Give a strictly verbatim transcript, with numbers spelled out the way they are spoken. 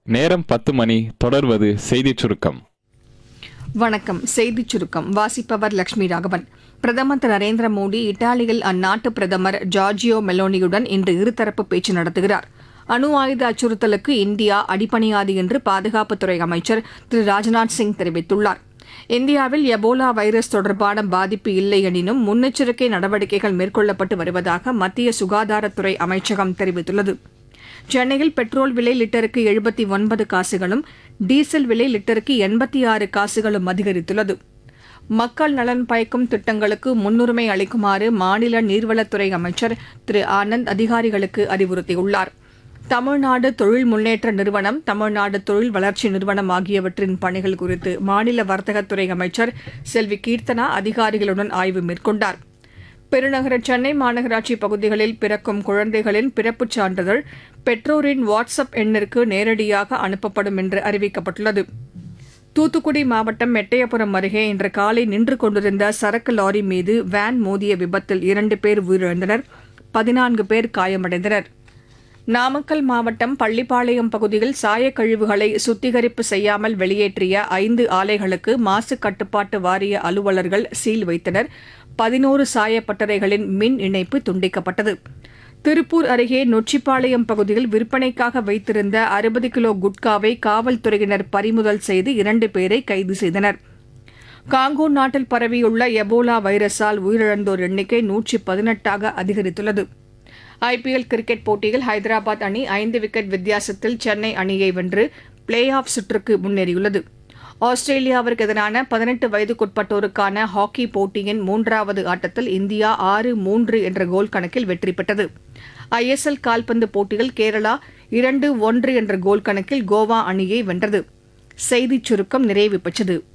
நேரம் பத்து மணி. தொடர்வது செய்திச் சுருக்கம். வணக்கம். செய்திச் சுருக்கம் வாசிப்பவர் லட்சுமி ராகவன். பிரதமர் திரு நரேந்திர மோடி இத்தாலியில் அந்நாட்டு பிரதமர் ஜார்ஜியோ மெலோனியுடன் இன்று இருதரப்பு பேச்சு நடத்துகிறார். அணு ஆயுத அச்சுறுத்தலுக்கு இந்தியா அடிபணியாது என்று பாதுகாப்புத்துறை அமைச்சர் திரு ராஜ்நாத் சிங் தெரிவித்துள்ளார். இந்தியாவில் எபோலா வைரஸ் தொடர்பான பாதிப்பு இல்லை எனினும் முன்னெச்சரிக்கை நடவடிக்கைகள் மேற்கொள்ளப்பட்டு வருவதாக மத்திய சுகாதாரத்துறை அமைச்சகம் தெரிவித்துள்ளது. சென்னையில் பெட்ரோல் விலை லிட்டருக்கு எழுபத்தி ஒன்பது காசுகளும் டீசல் விலை லிட்டருக்கு எண்பத்தி ஆறு காசுகளும் அதிகரித்துள்ளது. மக்கள் நலன் பயக்கும் திட்டங்களுக்கு முன்னுரிமை அளிக்குமாறு மாநில நீர்வளத்துறை அமைச்சர் திரு ஆனந்த் அதிகாரிகளுக்கு அறிவுறுத்தியுள்ளார். தமிழ்நாடு தொழில் முன்னேற்ற நிறுவனம், தமிழ்நாடு தொழில் வளர்ச்சி நிறுவனம் ஆகியவற்றின் பணிகள் குறித்து மாநில வர்த்தகத்துறை அமைச்சர் செல்வி கீர்த்தனா அதிகாரிகளுடன் ஆய்வு மேற்கொண்டார். பெருநகர சென்னை மாநகராட்சி பகுதிகளில் பிறக்கும் குழந்தைகளின் பிறப்புச் சான்றிதழ் பெற்றோரின் வாட்ஸ் அப் எண்ணிற்கு நேரடியாக அனுப்பப்படும் என்று அறிவிக்கப்பட்டுள்ளது. தூத்துக்குடி மாவட்டம் எட்டயபுரம் அருகே இன்று காலை நின்று கொண்டிருந்த சரக்கு லாரி மீது வேன் மோதிய விபத்தில் இரண்டு பேர் உயிரிழந்தனர், பதினான்கு பேர் காயமடைந்தனர். நாமக்கல் மாவட்டம் பள்ளிப்பாளையம் பகுதியில் சாயக்கழிவுகளை சுத்திகரிப்பு செய்யாமல் வெளியேற்றிய ஐந்து ஆலைகளுக்கு மாசு கட்டுப்பாட்டு வாரிய அலுவலர்கள் சீல் வைத்தனர். பதினோரு சாயப்பட்டறைகளின் மின் இணைப்பு துண்டிக்கப்பட்டது. திருப்பூர் அருகே நொச்சிப்பாளையம் பகுதியில் விற்பனைக்காக வைத்திருந்த அறுபது கிலோ குட்காவை காவல்துறையினர் பறிமுதல் செய்து இரண்டு பேரை கைது செய்தனர். காங்கோ நாட்டில் பரவியுள்ள எபோலா வைரஸால் உயிரிழந்தோர் எண்ணிக்கை நூற்றி பதினெட்டாக அதிகரித்துள்ளது. ஐபிஎல் கிரிக்கெட் போட்டியில் ஹைதராபாத் அணி ஐந்து விக்கெட் வித்தியாசத்தில் சென்னை அணியை வென்று பிளே ஆஃப் சுற்றுக்கு முன்னேறியுள்ளது. ஆஸ்திரேலியாவிற்கு எதிரான பதினெட்டு வயதுக்குட்பட்டோருக்கான ஹாக்கி போட்டியின் மூன்றாவது ஆட்டத்தில் இந்தியா ஆறு மூன்று என்ற கோல் கணக்கில் வெற்றி பெற்றது. ஐஎஸ்எல் கால்பந்து போட்டியில் கேரளா இரண்டு ஒன்று என்ற கோல் கணக்கில் கோவா அணியை வென்றது. செய்திச் சுருக்கம் நிறைவு பெற்றது.